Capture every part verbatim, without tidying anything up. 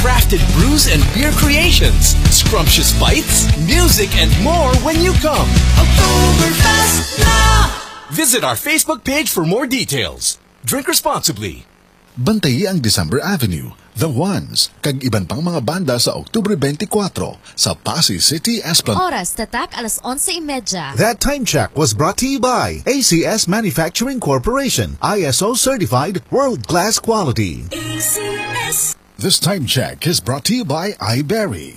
Crafted brews and beer creations, scrumptious bites, music, and more when you come. Oktoberfest na! Visit our Facebook page for more details. Drink responsibly. Bantayi ang December Avenue, The Ones, kag iban pang mga banda sa Oktubre twenty-four sa Pasay City, Esplanade. Oras tatak alas onse y media. That time check was brought to you by A C S Manufacturing Corporation, I S O certified, world-class quality. A C S. This time check is brought to you by iBerry.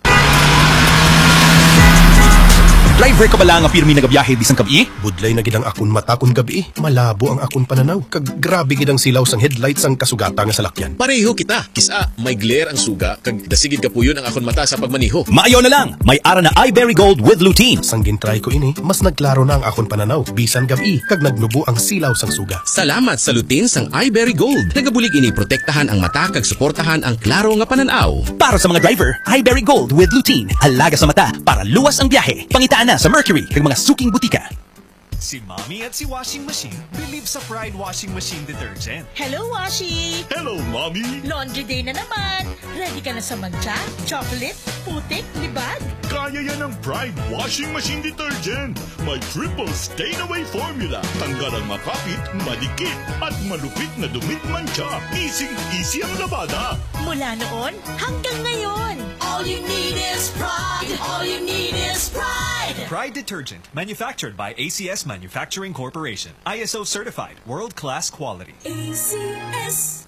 Driver ka ba lang ang pirmi na gabiyahe bisang kabi? Budlay na gidang akon mata kun gabi. Malabo ang akon pananaw. Kag grabe gidang silaw sang headlights ang kasugata nga salakyan. Pareho kita. Kisa, may glare ang suga. Kag dasigid ka puyon ang akon mata sa pagmaniho. Maayo na lang. May ara na iBerry Gold with lutein. Sang gintry ko ini, mas nagklaro na ang akon pananaw. Bisan gabi, kag nagnubo ang silaw sang suga. Salamat sa lutein sang iBerry Gold. Nagabulig ini protektahan ang mata kag suportahan ang klaro nga pananaw. Para sa mga driver, iBerry Gold with lutein. Alaga sa mata para luwas ang biyahe. Pangitaan na sa Mercury kag mga suking butika. Si Mommy at si Washing Machine believe sa Pride Washing Machine Detergent. Hello, Washi! Hello, Mommy! Laundry day na naman. Ready ka na sa mantsa, chocolate, putik, libag? Kaya yan ang Pride Washing Machine Detergent. May triple stain-away formula. Tanggal ang makapit, madikit, at malupit na dumit mantsa. Easy-easy ang labada. Mula noon hanggang ngayon. All you need is pride. All you need is pride. Pride Detergent, manufactured by A C S Manufacturing Corporation. I S O certified, world-class quality. A C S.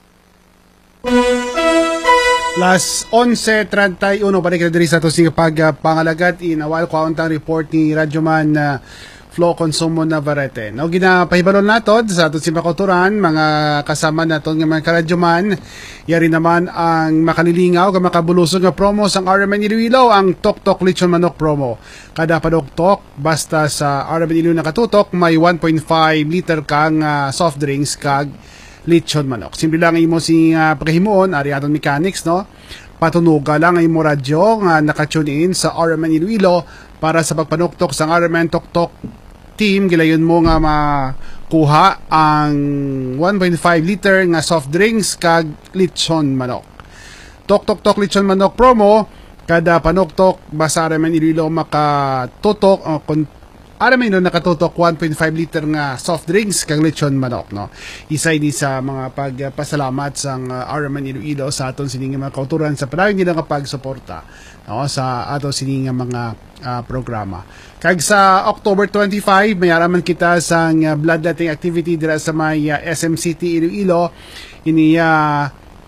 Las onse treinta y uno, balik na diri sa ito sa pagpangalagat. Inawal ko ang report ni Radyoman uh, Flo Consumo Navarrete. No, ginapahibalon nato sa ato si Makoturan, mga kasama nato ng mga karadyoman. Yari naman ang makalilingaw, ang makabulusog nga promo sang R M N Iloilo, ang Tok Tok Lechon Manok promo. Kada padok-tok, basta sa R M N Iloilo nakatutok, may one point five liter kang uh, soft drinks kag lechon manok. Simple lang imo si uh, paghimuon, ari aton mechanics, no? Patunuga lang imo radyo nga naka-tune in sa R M N Iloilo para sa pagpanuktok sa R M N Tok Tok team. Gilayon mo nga makuha ang one point five liter nga soft drinks kag lechon manok. Tok Tok Tok Lechon Manok promo, kada panuktok basta R M N Iloilo makatutok uh, kung R M N Iloilo nakatutok one point five liter nga soft drinks kag lechon manok, no. Isa ini sa mga pagpasalamat sang uh, R M N Iloilo sa aton sining mga kauturan sa palagi nila nga pagsuporta, no, sa aton sining mga uh, programa. Kag sa October twenty-five, mayaraman kita sa uh, bloodletting activity dira sa may uh, S M City Iloilo. Ini uh,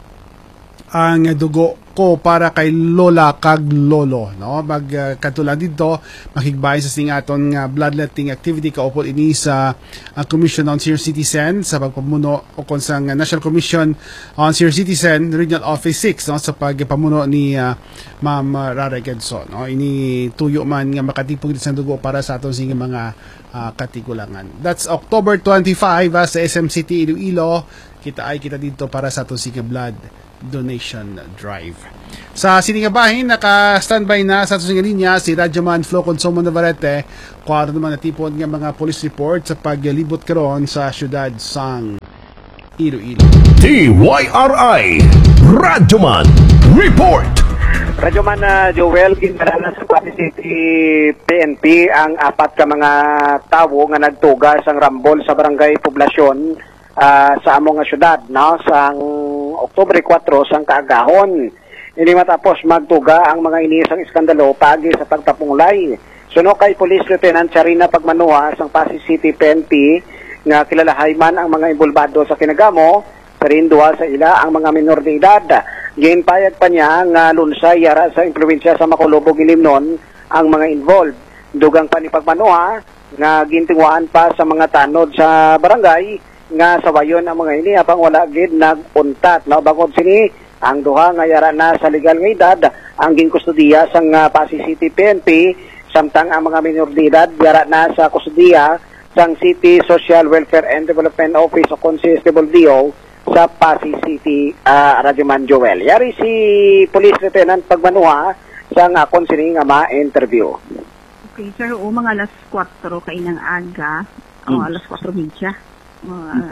ang dugo ko para kay lola kag lolo, no. Mag uh, katulad dito makigbay sa sing aton nga uh, bloodletting activity kaupol ini sa uh, Commission on Senior Citizen sa pagpamuno o kon sa uh, National Commission on Senior Citizen Regional Office six, no, sa pagpamuno ni uh, Ma'am uh, Rara Gedson, no. Ini tuyo man nga makatipog sa dugo para sa aton sing mga uh, katigulangan. That's October twenty-five uh, sa S M City Iloilo. Kita ay kita dito para sa aton sing blood donation drive. Sa siningabahin, naka-standby na sa ating linya si Radyoman Flo Consumo Navarrete. Kung ano naman natipon ng mga police report sa paglibot karon sa syudad sang Iloilo. T Y R I Radyoman Report. Radyoman uh, Joel, ginala sa Pasay City P N P ang apat ka mga tawo nga nagtuga sang rambol sa barangay poblasyon uh, sa among syudad, no, sang Oktubre four sang kaagahon. Ini matapos magtuga ang mga inisang iskandalo pagi sa pagtapunglay. Suno kay Police Lieutenant Charina Pagmanuha sang Pasay City P N P nga kilalahay man ang mga involbado sa kinagamo, sarindua sa ila ang mga minor de edad. Ginpayag pa niya nga lunsay yara sa impluwensya sa Makulubog Ilimnon ang mga involved. Dugang pa ni Pagmanuha nga gintingwaan pa sa mga tanod sa barangay nga sawayon ang mga ini apang wala gid naguntat, no. Bangod sini ang duha nga yara na sa legal nga edad ang ginkustudiya sang uh, Pasay City P N P, samtang ang mga minor de edad yara na sa kustudiya sang City Social Welfare and Development Office o C S W D O sa Pasay City, uh, Radyoman Joel. Yari si Police Lieutenant Pagmanuha sang akon sini nga ma-interview. Okay, sir, o mga alas four kainang aga, o alas four media. Uh,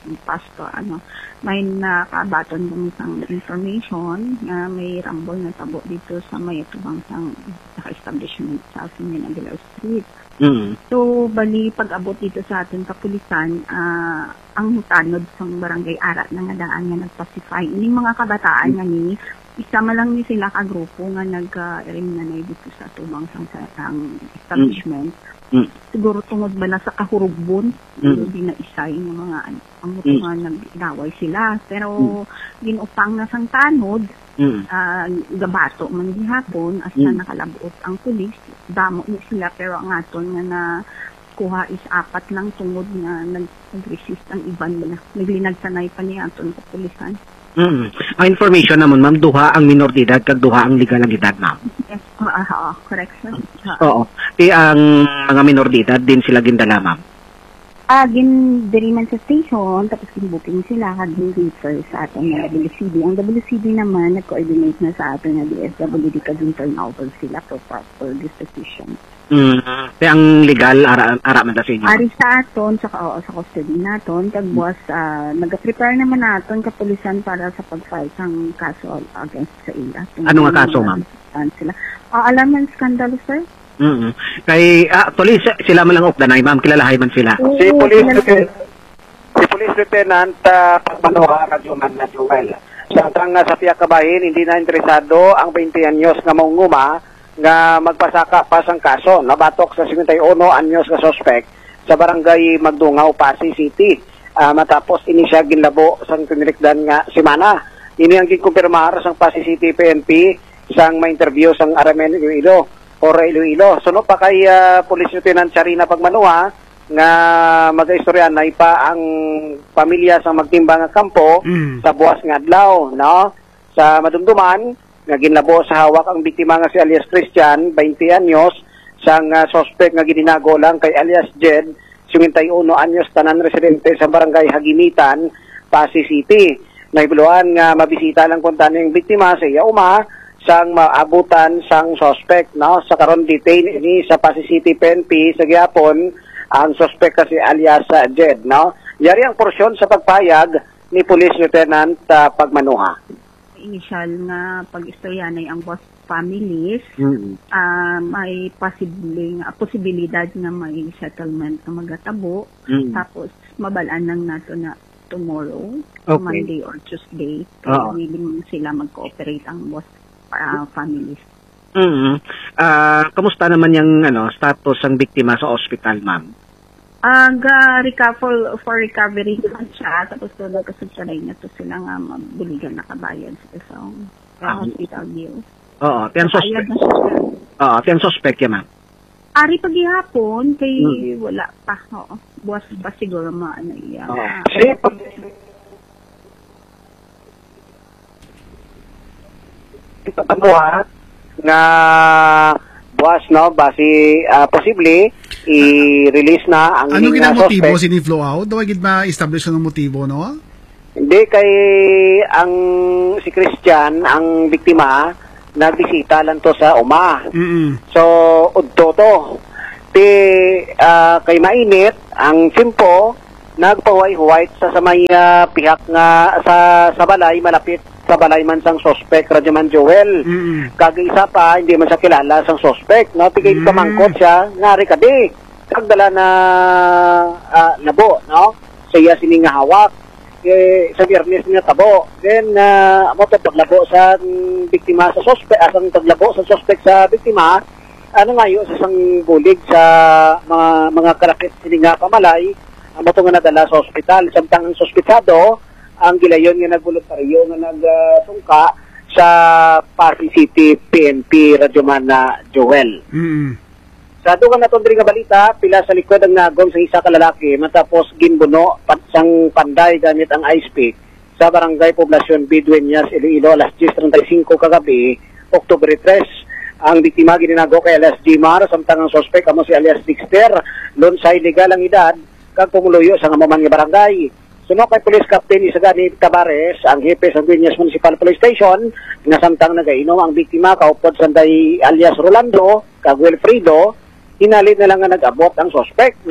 pastor, ano, may nakabaton kami sang information na may rambol na tabo dito sa may tubang sang establishment sa Simeon Aguilar Street. Mm. So, bali, pag-abot dito sa ating kapulisan, ah, ang tanod sa barangay Arat na nga daan nga nag-pacify. Ining mga kabataan nga ni, isama lang ni sila ka grupo nga nag-ring uh, nanay dito sa tubang sang sarang establishment. Mm. Siguro tungod ba na sa kahurugbon, Mm. hindi na isay ng mga ano, ang mm. nga nag-daway sila. Pero, mm. ginupang na sang tanod, Mm. uh, gabato man gihapon, asa Mm. nakalabuot ang pulis, damo ni sila, pero ang aton nga na kuha is apat lang tungod nga nag-resist ang iban na naglinagsanay pa niya aton sa pulisan. Mm. Ang information naman, ma'am, duha ang minor de edad kag duha ang legal ang edad, ma'am. Yes, uh, uh, correct, sir. Uh, Oo. Di ang mga minor de edad din sila gindala, ma'am. Ah, gin diri man sa station, tapos gin-booking sila kadin refer sa aton nga W C D. Ang W C D naman nag-coordinate na sa aton nga D S W D kadin turnover sila for proper disposition. Mm. Di ang legal ara ara man ta sa inyo. Ari sa aton sa oo, sa custody naton kag buwas uh, nag-prepare naman naton kapulisan para sa pag-file sang kaso against sa ila. Ano nga kaso, ma'am? Sila. Uh, alam man skandalo, sir? Mm. Kay ah, actually sila man lang ogdanay, ma'am, kilalahay man sila. Si Police Lieutenant, si Police Lieutenant uh, Pagmanoha Radyoman na Joel. Samtang uh, sa Piak Kabahin, hindi na interesado ang twenty anyos nga mangunguma nga magpasaka pa sang kaso. Nabatok sa fifty-one anyos nga suspect sa barangay Magdungaw, Pasay City. Uh, matapos ini siya ginlabo sang tinilikdan nga semana. Ini ang gikumpirmar sang Pasay City P N P sang ma-interview sang Aramen Iloilo. Or Iloilo. So no pa kay uh, Police Lieutenant Charina Pagmanoha nga mag-istorya na ipa ang pamilya sa magtimbang nga kampo mm. sa buwas nga adlaw, no? Sa madumduman nga ginlabo sa hawak ang biktima nga si alias Christian, twenty anyos, sang uh, suspect nga gininago lang kay alias Jed, fifty-one anyos, tanan residente sa barangay Hagimitan, Pasay City. Naibuluan nga mabisita lang kung tanong yung biktima sa iya uma sang maabutan sang suspect, no? Sa karon detain ini sa Pasay City P N P sa gihapon ang suspect kasi alias uh, Jed, no? Yari ang porsyon sa pagpayag ni Police Lieutenant uh, Pagmanoha. Initial nga pag-istoryanay ang boss families, mm-hmm. uh, may posibleng uh, posibilidad na may settlement na magatabo, mm-hmm. tapos mabalaan lang nato na tomorrow, okay. Monday or Tuesday, uh-huh. kaya willing sila mag-cooperate ang boss Uh, families. Mm-hmm. Uh, kamusta naman yung ano, status ng biktima sa hospital, ma'am? Uh, ga recover for recovery naman siya, tapos doon nagkasubsanay na to sila nga mabuligan na kabayan sa isang uh, hospital bill. Oo, tiyan suspect. Oo, tiyan suspect yan, ma'am. Ari paghihapon, kay hmm. wala pa, oo. Buwas pa siguro maano iya. Uh, ano ha, nga buwas, no, basi uh, posible i-release na ang ano gina motibo suspect. Siniflow out? Daw gid ma-establish ng motibo, no? Hindi, kay ang si Christian, ang biktima, nagbisita lang to sa uma. Mm-mm. So, udto to. Ti, uh, kay mainit, ang simpo, nagpaway-white sa samay uh, pihak nga sa, sa balay, malapit sa balay man sang suspect, Radyoman Joel. Mm-hmm. Kag-isa pa, hindi man siya kilala sang suspect, no? Tigay mm-hmm. kamangkot siya, ngari ka di. Kagdala na uh, labo, no? Siya sining nga hawak. Eh, sa biyernes nga tabo. Then, uh, mo to paglabo sa biktima sa suspect, asang paglabo sa suspect sa biktima, ano nga yun, sa isang bulig sa mga, mga karakit sining nga pamalay, mo to nga nadala sa ospital. Samtang ang sospitado, ang gilayon nga nagboluntaryo nga nagsungka uh, sa Pasay City P N P Radyoman na Joel. Mm-hmm. Sa dugang na tondri nga balita, pila sa likod ang nagom sa isa ka lalaki matapos ginbuno sang panday gamit ang ice pick sa barangay Poblasyon B. Dueñas, Iloilo, alas ten thirty-five kagabi, Oktubre tres. Ang biktima gininago kay alias Jimar, samtang ang suspect amo si alias Dexter, lon sa illegal ang edad, kag pumuluyo sa ngaman nga barangay. Suno kay Police Captain Isagani Tabares, ang hepe sa Dueñas Municipal Police Station, nga samtang nagainom ang biktima kaupod sanday alias Rolando, kag Wilfredo, hinalit na lang nga nag-abot ang suspect, no?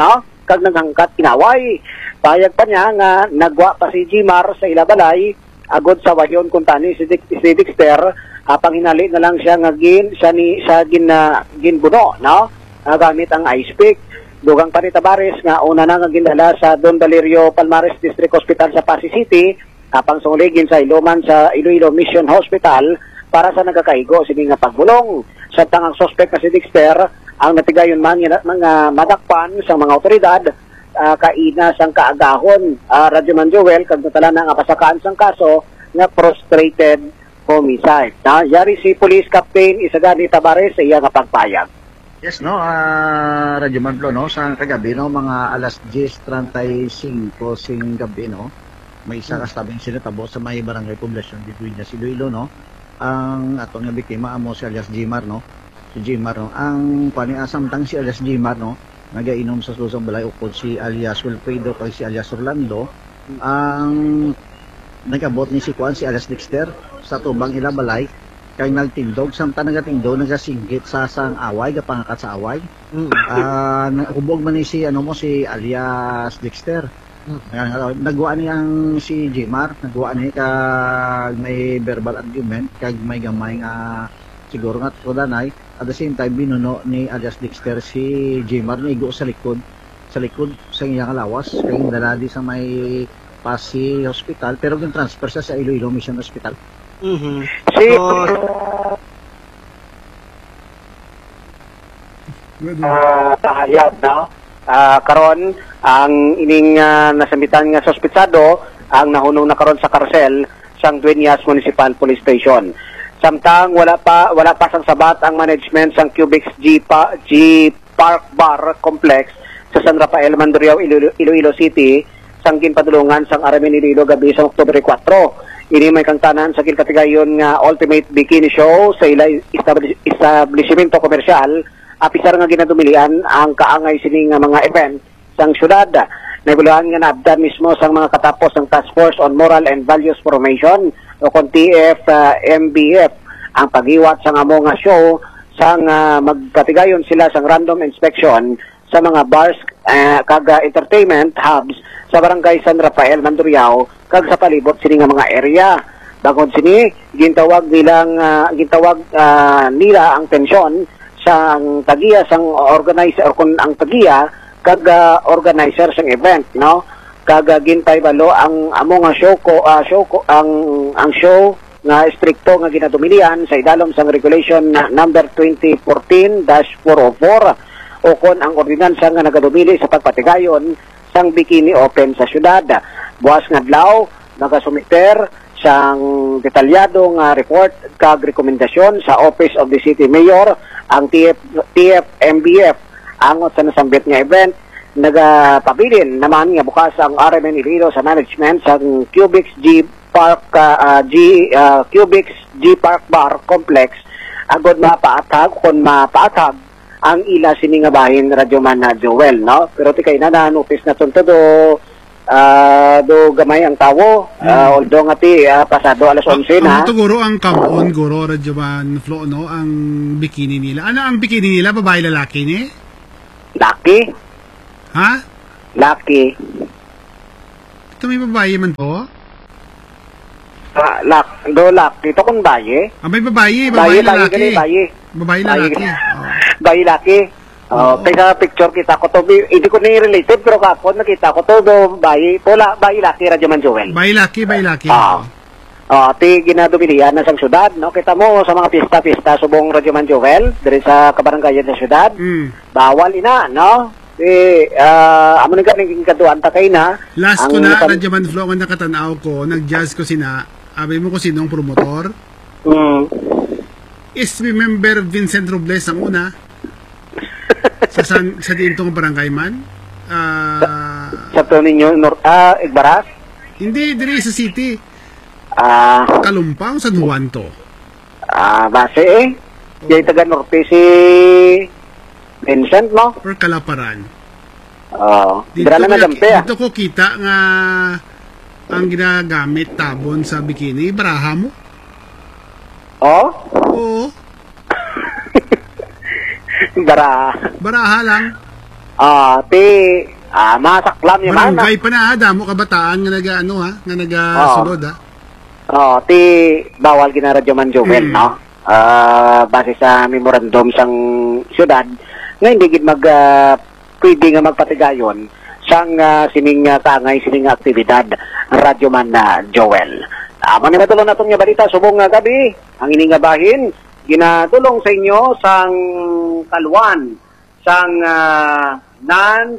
kag naghangkat kinaway. Payag pa niya nga nagwa pa si Jimar sa ilabalay agod sa wayon kung tani si, Dick, si Dexter, apang hinali na lang siya nga gin siya ni siya gin na ginbuno, no? Uh, gamit ang ice pick. Dugang pa ni Tabares nga una na nga ginala sa Don Valerio Palmares District Hospital sa Pasig City, apang sungligin sa Iloman sa Iloilo Mission Hospital para sa nagakaigo sini nga pagbulong. Sa tangang suspect na si Dexter, ang natigayon man nga mga madakpan sa mga otoridad, uh, kaina sang kaagahon, uh, Radyoman Joel kag natala na nga pasakaan sang kaso nga frustrated homicide. Na yari si Police Captain Isagani Tabares sa iya nga pagpayag. Yes, no, uh, Radyo Manflo, no, sa kagabi, no, mga alas diyes treinta-cinco sing gabi, no, may isa kastabing sinatabo sa may barangay poblasyon dito niya si Iloilo, no, ang atong nga biktima, amo si alias Jimar, no, si Jimar, no, ang paniasam tang si alias Jimar, no, nagainom sa susong balay ukod si alias Wilfredo kay si alias Orlando, ang nagabot ni si Juan, si alias Dexter, sa tubang ilabalay, kay nagtindog samtang nagatingdog nagasinggit sa sang away gapangakat sa away. Mm. Uh, hubog man ni si ano mo si alias Dexter. Mm. Nagwa niyang si Jimar, nagwa ni kag may verbal argument kag may gamay nga siguro nga tudanay. At the same time binuno ni alias Dexter si Jimar nigo sa likod sa likod sa iyang lawas kay daladi sa may Pasig Hospital pero yung transfer siya sa Iloilo Mission Hospital. Mm-hmm. Si uh, tahayag, no? Uh, karon ang ining uh, nasambitan nga sospetsado ang nahunong na karon sa karsel sang Dueñas Municipal Police Station. Samtang wala pa wala pa sang sabat ang management sang Cubics G, pa, G Park Bar Complex sa San Rafael, Mandurriao, Iloilo, Iloilo City sang ginpadulungan sang Aramin Iloilo gabi sa Oktubre four. Ini may kantanan sa kilkatigayon nga Ultimate Bikini Show sa ila establishmento komersyal, apisar nga ginadumilian ang kaangay sining nga mga event sang syudad. Naguluhan nga naabda mismo sang mga katapos ng Task Force on Moral and Values Formation o kung T F M B F ang pagiwat sang amo nga show sang uh, magkatigayon sila sang random inspection sa mga bars uh, kag entertainment hubs sa barangay San Rafael, Mandurriao kag sa palibot sini nga mga area. Bagod sini gintawag nilang uh, gintawag uh, nila ang tensyon sang tagiya sang organizer kun ang tagiya kag uh, organizer sang event, no, kag uh, gintay balo ang amo nga show ko uh, show ko ang ang show nga strikto nga ginadumilian sa idalom sang regulation na number twenty fourteen dash four oh four o kon ang ordinansa nga nagadumili sa pagpatigayon sang bikini open sa syudad. Buwas nga adlaw nagasumiter sang detalyado nga report kag rekomendasyon sa Office of the City Mayor ang T F, T F M B F angot sa nasambit nga event. Nagapabilin naman nga bukas ang R M N Iloilo sa management sang Cubics G Park uh, G uh, Cubics G Park Bar Complex agod mapaatag kon mapaatag ang ila sini nga bahin Radyoman na Joel, no? Pero ti kay na na-notice na tunto do uh, do gamay ang tawo, uh, hmm. although nga ti uh, pasado alas onse na. Ang guro ang kamon guro Radyoman Flo, no? Ang bikini nila. Ano ang bikini nila? Babae lalaki ni? Laki. Ha? Laki. Ito may babae man po? Ah, lak, do laki. Ito kung baye. Ah, may babae. Babae, babae lalaki. Baye, baye. Babae lalaki. Oh. Bayi laki. Oh, kaya picture kita ko to, hindi ko ni related pero kapon nakita ko to do bayi, pula bayi laki Radyoman Joel. Bayi laki, bayi laki. Ah. Oh, ti ginadumilian na sang syudad, no? Kita mo sa mga pista-pista subong Radyoman Joel diri sa kabaranggayan sa syudad. Mm. Bawal ina, no? Eh, uh, amo nga ning kaduan ta kay na. Last ko na Radyoman Flo nga nakatanaw ko, nag-jazz ko sina, abi mo ko sinong promotor. Mm. Is remember Vincent Robles ang una. sa san, sa dintong barangay man. Uh, sa, sa to ninyo Nor ah Igbaras? Hindi diri sa city. Ah, uh, Kalumpang San Juan to. Ah, uh, base eh. Oh. Diay taga norte si Vincent, no? Or Kalaparan. Oo. Uh, dito, na gampe, dito ko kita nga ang ginagamit tabon sa bikini, baraha mo. Oh? Oo. Baraha. Baraha lang. Ah, uh, ti Ah, masaklam yung mana. Barangay pa na ha, damo kabataan nga naga ano ha, nga naga sulod ha. Oh, ti bawal ginaradyo man Joel, Hmm. no? Ah, base sa memorandum sang syudad nga hindi gid mag uh, pwede nga magpatigayon sang uh, sining uh, kaangay sining aktibidad radyo man na Joel. Amo ni matulong naton nga balita subong nga gabi ang ining nga bahin ginatulong sa inyo sang kalwan sang uh, Nans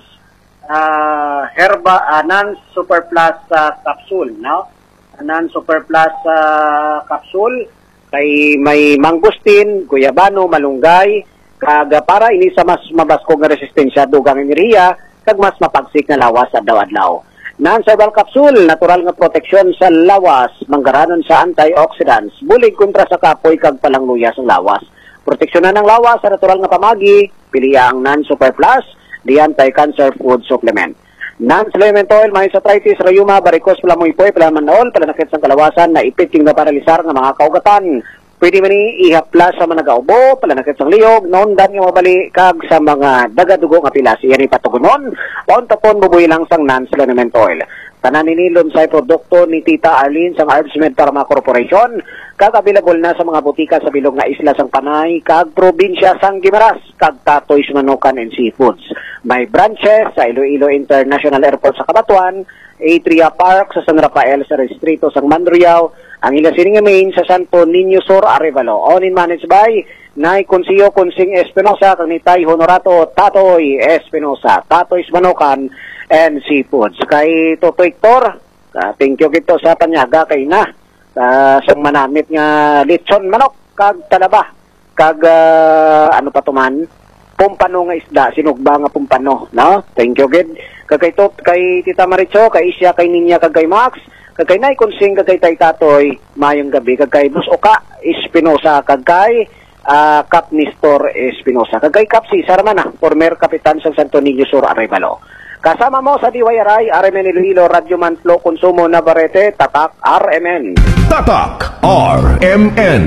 uh, herba uh, Nans Super Plus uh, capsule, no? Nans Super Plus uh, capsule kay may mangustin, guyabano, malunggay, kag para ini sa mas mabaskog nga resistensya dugang enerhiya kag mas mapagsik na lawas adlaw-adlaw. Nans Herbal Capsule, natural nga proteksyon sa lawas, manggaranon sa antioxidants, bulig kontra sa kapoy kag palangluya sa lawas. Proteksyonan ng lawas sa natural nga pamagi, piliya ang Nans Super Plus, the anti-cancer food supplement. Nans Lemon Oil, may arthritis, rayuma, varicose, palamoypoy, palamanol, palanakit sa kalawasan, na ipiting na paralisar ng mga kaugatan. Pwede man ihaplas sa mga nagaubo, palanakit sa liyog, noon dan nga mabali kag sa mga dagadugo nga pilas. Iyan ipatugunon, on tapon bubuy lang sang Nans Lemon Oil. Tanan ninilon sa produkto ni Tita Arlene sang Herbsmed Pharma Corporation, kag available na sa mga butika sa bilog nga isla sang Panay, kag probinsya sang Guimaras, kag Tatoy's Manukan and Seafoods. May branches sa Iloilo International Airport sa Cabanatuan, Atria Park sa San Rafael sa Distrito sang Mandurriao, ang ila sining main sa Santo Niño Sur, Arevalo. Owned and managed by Nay Consiyo Consing Espinosa, kag ni Tay Honorato Tatoy Espinosa, Tatoy's Manukan and Seafoods. Kay Toto Hector, uh, thank you gito sa panyaga kay na uh, sang manamit nga lechon manok kag talaba kag uh, ano pa tuman pumpano nga isda, sinugba nga pumpano, no? Thank you gid. Kag kay Tot, kay Tita Maricho, kay Isya, kay Ninya, kag kay Max, kag kay Nay Consing, kag kay Tay Tatoy, mayong gabi, kag kay Bus Oka Espinosa, kag kay uh, Cap Nestor Espinosa, kag kay Cap Cesar man ah, former kapitan sa Santo Niño Sur, Arevalo. Kasama mo sa D Y R I, R M N Iloilo, Radyo Man Flow Consumo Navarrete, Tatak R M N. Tatak R M N.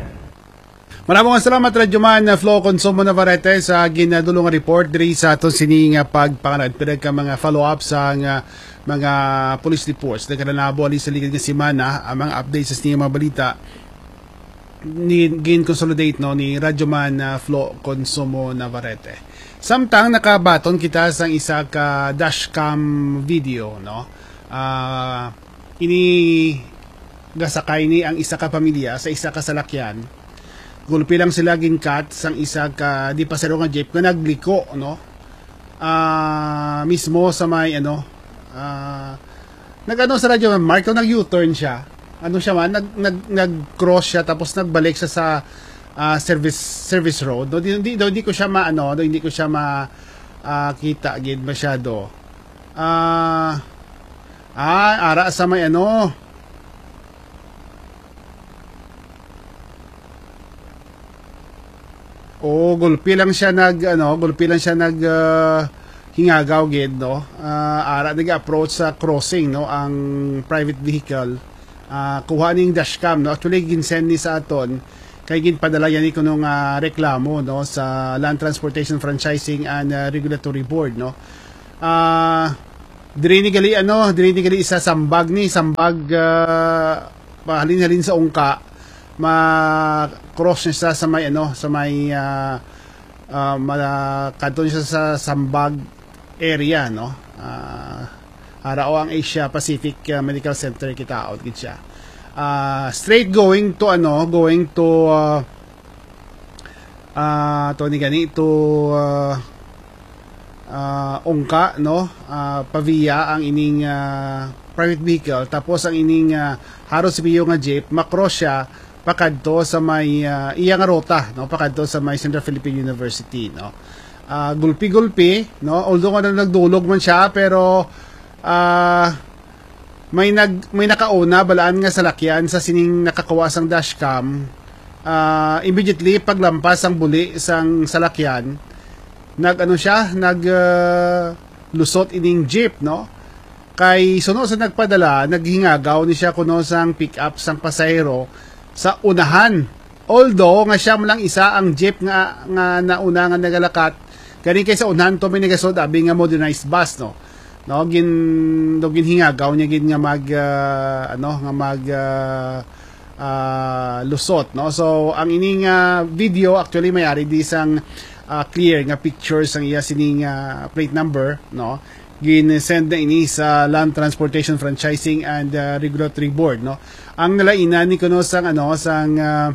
Maraming salamat Radyo Man Flow Consumo Navarrete sa ginadulong report diri sa aton sining pagpanganad pinag ka mga follow-up sa nga, mga police reports na kanalabo ali sa liga nga semana ang mga updates sa sining mga balita ni gin consolidate no ni Radyo Man Flow Consumo Navarrete. Samtang nakabaton kita sa isa ka dashcam video, no? Uh, ini gasakay ni ang isa ka pamilya sa isa ka salakyan. Gulpi lang sila ginkat sang isa ka di pasero nga jeep nga nagliko, no? Uh, mismo sa may ano uh, nag-ano sa radyo, Mark, nag U-turn siya. Ano siya man, nag, nag, nag-cross siya tapos nagbalik siya sa Uh, service service road. No, hindi hindi ko siya maano, no, hindi ko siya ma uh, kita gid masyado. Ah, uh, ah, ara sa may ano. Oh, gulpi lang siya nag ano, gulpi lang siya nag uh, hingagaw gid, no. Uh, ara nag-approach sa crossing, no, ang private vehicle. Uh, kuha ning dashcam, no. Actually ginsend ni sa aton kay ginpadala yan ko nung uh, reklamo, no, sa Land Transportation Franchising and uh, Regulatory Board, no. Ah, uh, diri ni gali ano, diri ni gali sa sambag ni sambag uh, pahalin-halin sa ungka, ma-cross niya sa may ano, sa may uh, uh, kadto siya sa sambag area, no. Ah, uh, arao ang Asia Pacific uh, Medical Center kita out gid siya. Uh, straight going to ano, going to uh, uh, to ni gani to uh, uh, ungka, no, uh, Pavia ang ining uh, private vehicle, tapos ang ining uh, haros biyo nga jeep makross siya pakadto sa may uh, iya nga rota, no, pakadto sa may Central Philippine University, no. Uh, gulpi-gulpi, no, although nga nagdulog man siya pero uh, may nag may nakauna balaan nga salakyan sa sining nakakawasang dashcam. Uh, immediately paglampas ang buli sang salakyan, nag ano siya, nag uh, lusot ining jeep, no. Kay suno sa nagpadala, naghingagaw ni siya kuno sang pick up sang pasahero sa unahan. Although nga siya lang isa ang jeep nga nga nauna nga nagalakat, kani kay sa unahan to may nagasod abi nga modernized bus, no. no gin do ginhingagaw niya gid nga mag uh, ano nga mag uh, uh, lusot, no. So ang ining uh, video actually may-ari di isang uh, clear nga pictures ang iya sining uh, plate number, no. Gin-send na ini sa Land Transportation Franchising and uh, Regulatory Board, no. Ang nalainan ni kuno sang ano sang uh,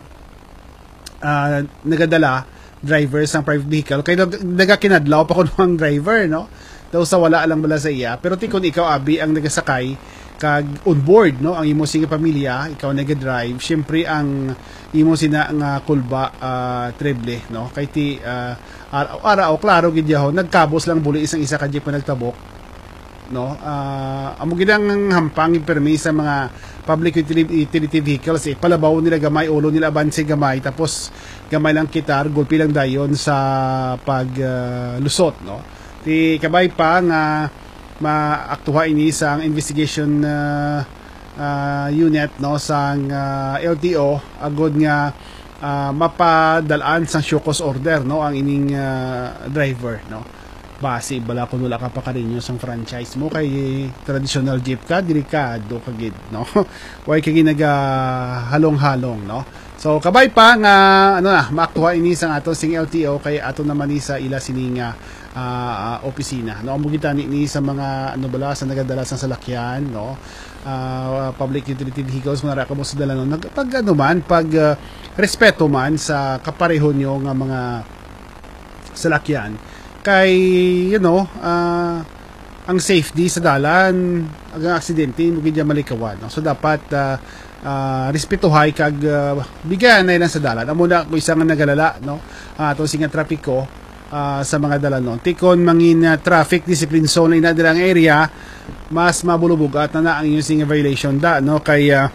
uh, nagadala driver sang private vehicle kay nagakinadlaw pa kuno ang driver, no. Daw sa wala lang bala sa iya, pero ti kun ikaw abi ang nagasakay kag on board, no, ang imo singa pamilya, ikaw naga-drive, syempre ang imo sina nga kulba uh, treble, no, kay ti uh, araw klaro gid yaho nagkabos lang buli isang isa ka jeep na nagtabok, no. Uh, amo gid ang hampang permi sa mga public utility vehicles, eh palabaw nila gamay, ulo nila abanse gamay, tapos gamay lang kitar, gulpi lang dayon sa pag uh, lusot, no. Ti kabay pa nga maaktuha ini sang investigation uh, uh, unit, no, sang uh, L T O agod nga uh, mapadalaan sang show cause order, no, ang ining uh, driver, no. Base bala kun wala ka pa kaninyo sang franchise mo kay traditional jeep ka diri ka do kagid, no. Way kay ginaga halong-halong, no. So kabay pa nga ano na maaktuha ini sang ato sing L T O kay ato naman ni sa ila sining uh, uh, opisina, no. Amugita ni, ni sa mga ano bala sa nagadala sang salakyan, no. Uh, public utility vehicles mga ra mo sa dala no pag ano man pag uh, respeto man sa kapareho nyo nga mga salakyan kay you know uh, ang safety sa dalan ang aksidente mo gid malikawan, no. So dapat uh, uh, respetuhay kag uh, bigyan na lang sa dalan amo na ko isang nagalala, no, uh, ato singa trapiko uh, sa mga dalan, no. Tikon mangin uh, traffic discipline zone na dilang area mas mabulubog at na, na ang using violation da, no, kay uh,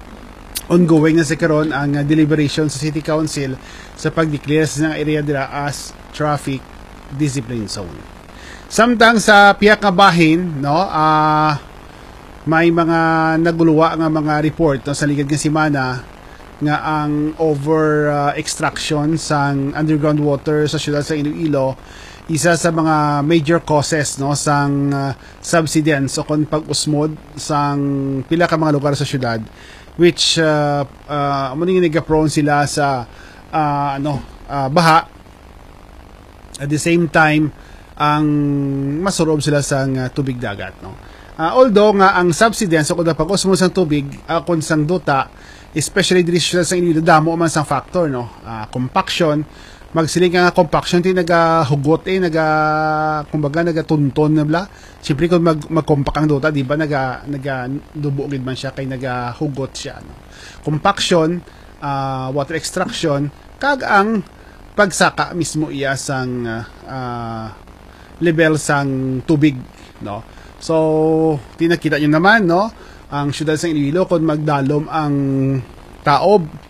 ongoing na sa karon ang uh, deliberation sa City Council sa pag-declare sa area dira as traffic discipline zone. Samtang sa piyak nga bahin, no, uh, may mga naguluwa nga mga report, no, sa ligad nga semana nga ang over uh, extraction sang underground water sa syudad sa Iloilo isa sa mga major causes, no, sang uh, subsidence o kon pag-usmod sang pila ka mga lugar sa syudad which uh, uh, amo ning nagaprone sila sa uh, ano uh, baha. At the same time ang masurob sila sang uh, tubig dagat, no. Uh, although nga ang subsidence o kun pag-usmod sang tubig uh, kon sang duta especially diri sa Iloilo damo man sang factor, no. Uh, compaction magsiling nga compaction ti nagahugot eh naga kumbaga nagatunton na bla. Siyempre kung mag mag-compact ang duta, di ba naga naga dubo gid man siya kay nagahugot siya, no. Compaction, uh, water extraction kag ang pagsaka mismo iya sang uh, level sang tubig, no. So tinakita niyo naman, no, ang syudad sa Iloilo kung magdalom ang taob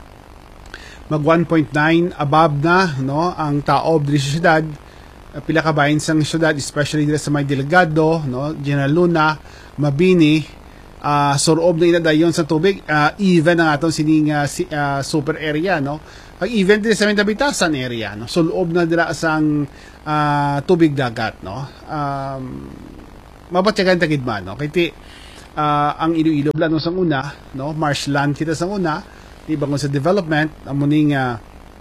mag one point nine above na, no, ang taob diri sa syudad, pila ka bahin sang syudad especially diri sa may Delgado, no, General Luna, Mabini, uh, surob na inadayon sa tubig, uh, even ang atong sining uh, si, uh, super area, no. Pag even diri sa Bitasan area, no, sulob na dira sang uh, tubig dagat, no. Um, mabatyagan tagid man, no, kay ti uh, ang Iloilo no sang una, no, marshland kita sang una di bangon sa development amo ning uh,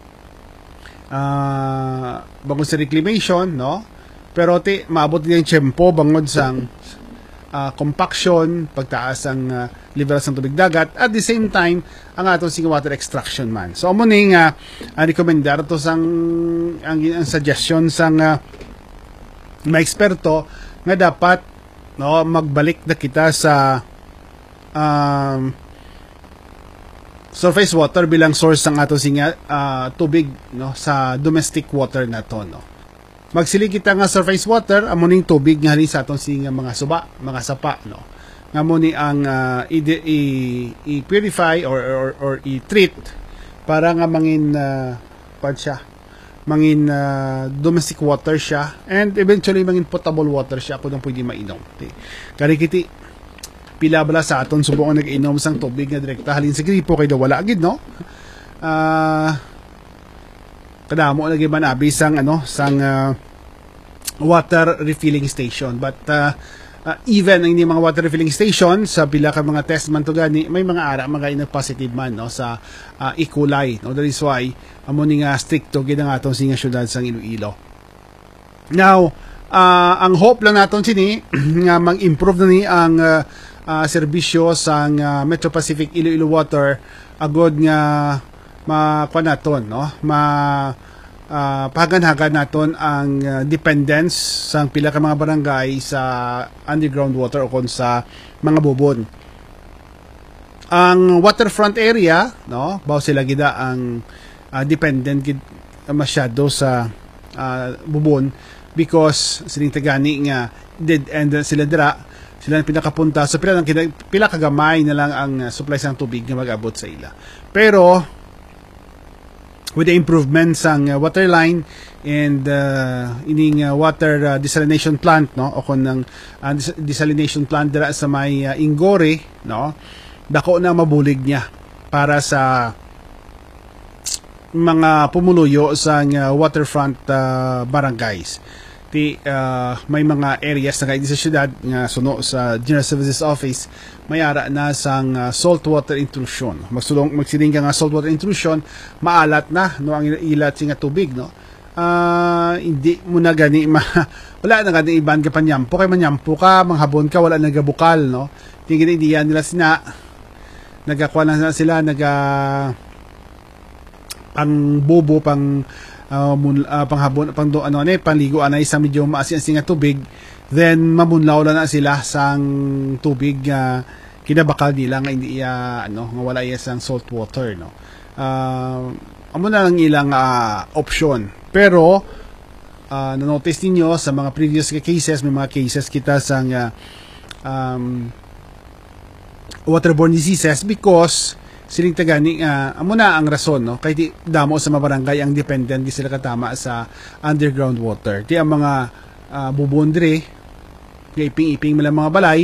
uh, bangon sa reclamation, no, pero ti maabot din ang tiyempo bangon sang uh, compaction pagtaas ang uh, level sang tubig dagat at the same time ang atong sing water extraction man. So amo ning uh, uh, rekomendar to sang ang, ang suggestion sang uh, mga eksperto nga dapat, no, magbalik na kita sa um, surface water bilang source ng ato singa uh, tubig, no, sa domestic water na to, no. Magsili kita nga surface water amo ning tubig nga halin sa atong singa mga suba, mga sapa, no, nga mo ni ang uh, i-purify or, or, or i-treat para nga mangin uh, pad siya mangin uh, domestic water siya and eventually mangin potable water siya kung nang pwede mainom. Kari kiti pila bala sa aton subong nag-inom sang tubig nga direkta halin sa gripo kay daw wala gid, no. Uh, kadamo lagi man abi sang ano sang uh, water refilling station. But uh, uh, even ang mga water refilling station sa pila ka mga test man to gani, may mga ara mga ina positive man no sa uh, E. coli, no. That is why amo ni nga stricto gid ang atong singa syudad sang Iloilo. Now, uh, ang hope lang naton sini nga mag-improve na ni ang uh, uh, serbisyo sang uh, Metro Pacific Iloilo Water agod nga makuha naton no ma uh, pahagan-hagan naton ang uh, dependence sang pila ka mga barangay sa underground water o kon sa mga bubon. Ang waterfront area no bawo sila gida ang uh, dependent gid masyado sa uh, bubon because sining tagani nga dead end sila dira sila ang pinakapunta so pila lang pila kagamay na lang ang uh, supply sang tubig nga mag-abot sa ila. Pero with the improvements ang uh, water line and uh, ining uh, water uh, desalination plant no o kon ng uh, des- desalination plant dira sa may uh, Ingore no dako na mabulig niya para sa mga pumuluyo sa uh, waterfront uh, barangays. Di uh, may mga areas na kayo sa syudad nga suno sa General Services Office may ara na sang uh, saltwater intrusion. Magsulong magsiling ka nga saltwater intrusion, maalat na no ang ilat singa tubig no. Uh, hindi mo na gani ma, wala na gani iban ka panyampo kay manyampo ka manghabon ka wala nagabukal no. Tingin diyan nila sina nagakuha na sila naga pang bobo pang uh, mun, uh, panghabon pang do ano ani panligo anay sa medyo maasin nga tubig then mamunlaw na sila sang tubig uh, kinabakal nila nga hindi iya ano nga wala iya sang salt water no uh, amo na lang ilang uh, option pero uh, na-notice ninyo sa mga previous cases may mga cases kita sang uh, um, waterborne diseases because siling tagani uh, amo na ang rason no kay di damo sa mga barangay ang dependent di sila katama sa underground water. Di ang mga uh, bubondre iping-iping mala mga balay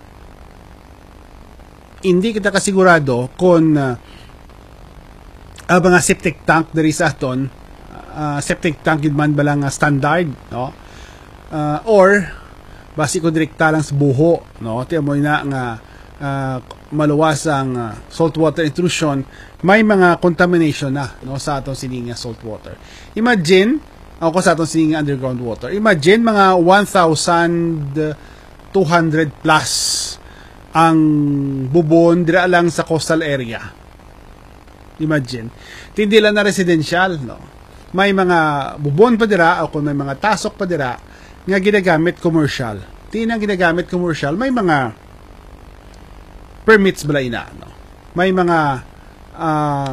hindi kita kasigurado kung uh, ang mga septic tank diri sa aton uh, septic tank yun man balang uh, standard no uh, or basi ko direkta lang sa buho no ti mo na nga uh, maluwas ang uh, saltwater intrusion, may mga contamination na no sa atong sininga saltwater. Imagine, ako sa atong sininga underground water. Imagine mga one thousand two hundred plus ang bubon dira lang sa coastal area. Imagine. Hindi lang na residential, no. May mga bubon pa dira o kung may mga tasok pa dira nga ginagamit commercial. Di na ginagamit commercial, may mga permits bala ina no? May mga uh,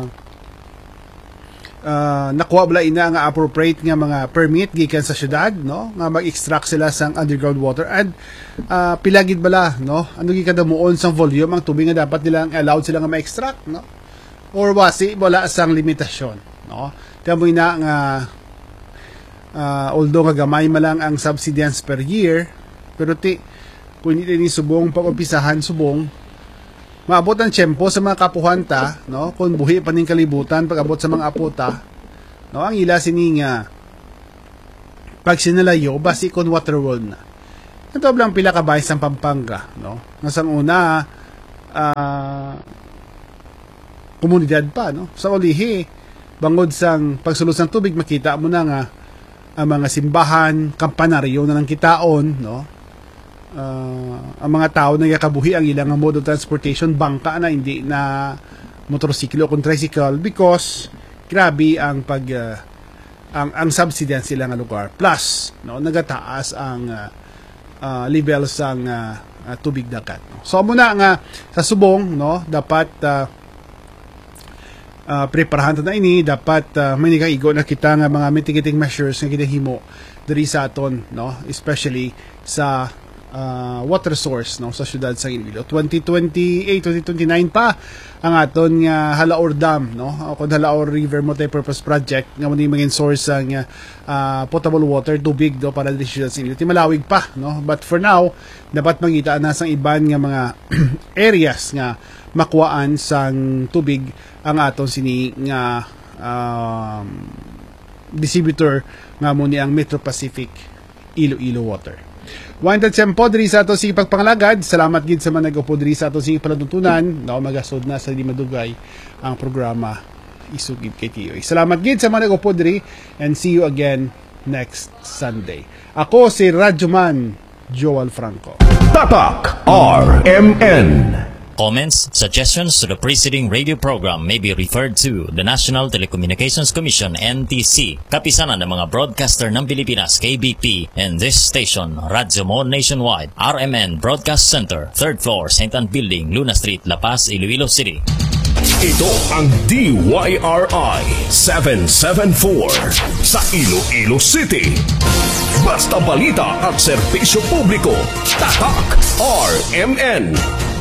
uh, nakuha bala ina nga appropriate nga mga permit gikan sa syudad no nga mag-extract sila sang underground water and uh, pilagid bala no ano gikadamuon sang volume ang tubig nga dapat nilang allowed sila nga ma-extract no or wasi wala sang limitasyon no kamo ina nga uh, although nga gamay malang ang subsidies per year pero ti kung hindi ni subong pag-umpisahan subong maabot ang tiyempo sa mga kapuhanta, no? Kung buhi pa ning kalibutan, pag-abot sa mga apota, no? Ang ila sininga, pag sinalayo, basi kon water world na. Ito lang pila kabay sa Pampanga, no? Nasang una, uh, komunidad pa, no? Sa ulihi, bangod sang pagsulod ng tubig, makita mo na nga, ang mga simbahan, kampanaryo na ng kitaon, no? Uh, ang mga tao na yakabuhi ang ilang mode of transportation bangka na hindi na motorsiklo o tricycle because grabe ang pag uh, ang ang subsidence sila nga lugar plus no nagataas ang uh, uh, level sang uh, uh, tubig dagat no? So muna nga sa subong no dapat uh, uh, preparahan na ini dapat uh, may nagaigo na kita nga mga mitigating measures nga kinahimo diri sa aton no especially sa Uh, water source no sa syudad sa Iloilo. twenty twenty-eight twenty twenty-nine pa ang aton nga uh, Halaor Dam no o kon Halaor River Multipurpose Project nga muni maging source ang uh, potable water tubig do para sa syudad sa Iloilo. Ti malawig pa no but for now dapat mangita na sang iban nga mga areas nga makuhaan sang tubig ang aton sini nga um, distributor nga muni ang Metro Pacific Iloilo Water. Wanted sempo diri sa ato sige pagpangalagad. Salamat gid sa mga nag-upo diri sa ato sige palatuntunan. Na magasod na sa di madugay ang programa Isugid kay Tiyoy. Salamat gid sa mga nag-upo diri and see you again next Sunday. Ako si Radyoman Joel Franco. Tatak R M N. Comments, suggestions to the preceding radio program may be referred to the National Telecommunications Commission N T C, kapisanan ng mga broadcaster ng Pilipinas K B P, and this station, Radyo Mo Nationwide, R M N Broadcast Center, third floor, Saint Anne Building, Luna Street, La Paz, Iloilo City. Ito ang D Y R I seven seven four sa Iloilo City. Basta balita at serbisyo publiko. Tatak R M N.